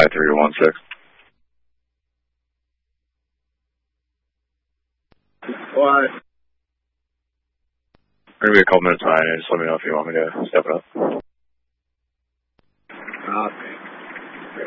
5316. What? We're going to be a couple minutes behind. Just let me know if you want me to step it up. Okay.